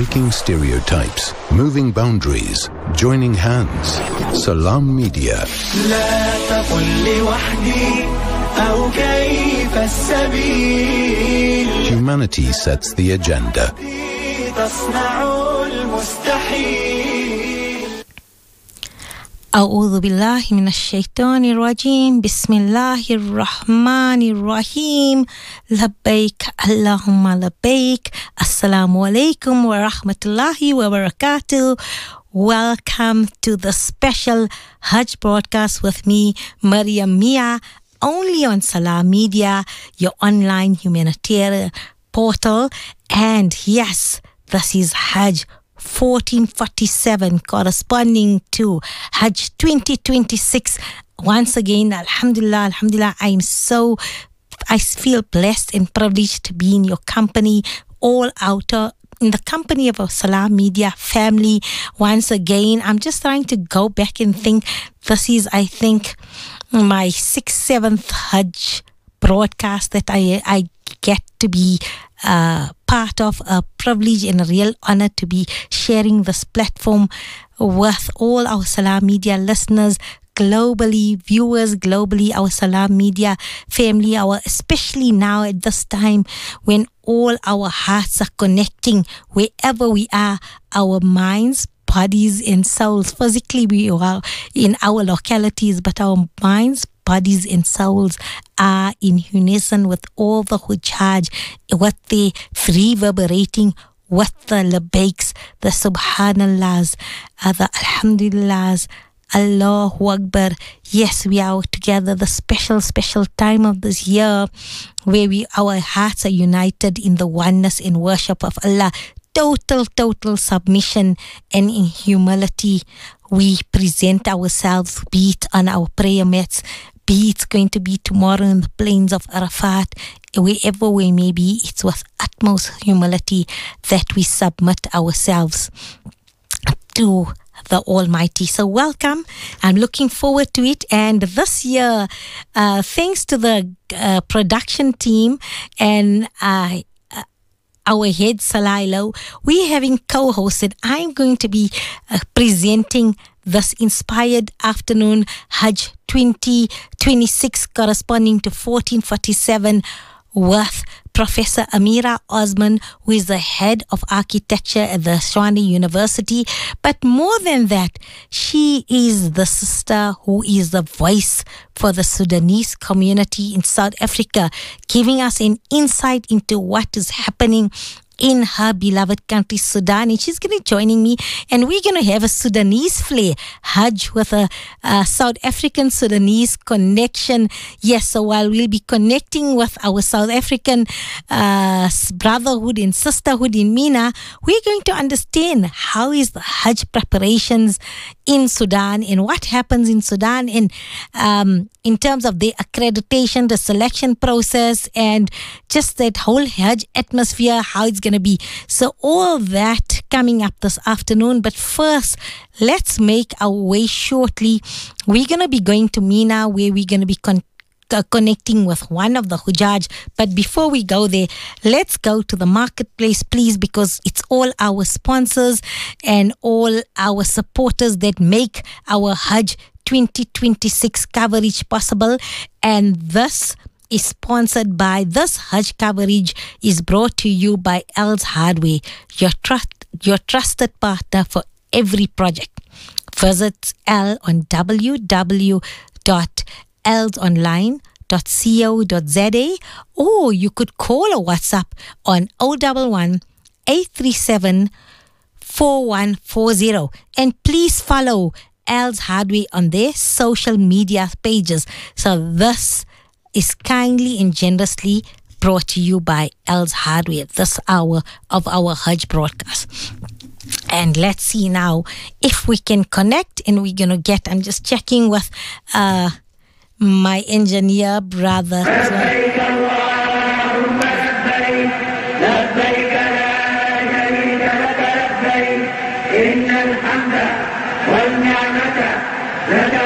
Breaking stereotypes, moving boundaries, joining hands. Salam Media. لا تقل لوحدي أو كيف السبيل. Humanity sets the agenda. تصنع المستحيل. أعوذ بالله من الشيطان الرجيم. بسم الله الرحمن الرحيم. لبيك اللهم لبيك. Assalamu alaikum wa rahmatullahi wa barakatuh. Welcome to the special Hajj broadcast with me, Maryam Mia, only on Salam Media, your online humanitarian portal. And yes, this is Hajj 1447 corresponding to Hajj 2026. Once again, alhamdulillah, I feel blessed and privileged to be in your company, all outer in the company of our Salam Media family. Once again, I'm just trying to go back and think. This is, I think, my 6th, 7th Hajj broadcast that I get to be part of. A privilege and a real honor to be sharing this platform with all our Salam Media listeners globally, viewers globally, our Salam Media family, especially now at this time when all our hearts are connecting wherever we are, our minds, bodies and souls. Physically we are in our localities, but our minds, bodies and souls are in unison with all the Hujjaj, what they reverberating with the labaiks, the subhanallahs, the alhamdulillahs, Allahu Akbar. Yes, we are together, the special time of this year where our hearts are united in the oneness and worship of Allah. Total submission, and in humility we present ourselves, be it on our prayer mats, be it going to be tomorrow in the plains of Arafat, wherever we may be. It's with utmost humility that we submit ourselves to the Almighty. So welcome. I'm looking forward to it. And this year, thanks to the production team and our head Salailo, we having co-hosted. I'm going to be presenting this inspired afternoon Hajj 2026 corresponding to 1447 with Professor Amira Osman, who is the head of architecture at the Shawani University. But more than that, she is the sister who is the voice for the Sudanese community in South Africa, giving us an insight into what is happening in her beloved country, Sudan. And she's going to be joining me, and we're going to have a Sudanese flair, Hajj with a South African Sudanese connection. Yes, so while we'll be connecting with our South African brotherhood and sisterhood in Mina, we're going to understand how is the Hajj preparations in Sudan and what happens in Sudan in terms of the accreditation, the selection process, and just that whole Hajj atmosphere, how it's going to be. So all that coming up this afternoon. But first, let's make our way shortly. We're going to be going to Mina, where we're going to be connecting with one of the Hujjaj. But before we go there, let's go to the marketplace, please, because it's all our sponsors and all our supporters that make our Hajj 2026 coverage possible. And this is sponsored by, this Hajj coverage is brought to you by Els Hardware, your trusted partner for every project. Visit Elle on www.elsonline.co.za, or you could call or WhatsApp on 011 837 4140. And please follow Els Hardware on their social media pages. So this is kindly and generously brought to you by Els Hardware, this hour of our Hajj broadcast. And let's see now if we can connect, and we're going to I'm just checking with my engineer brother.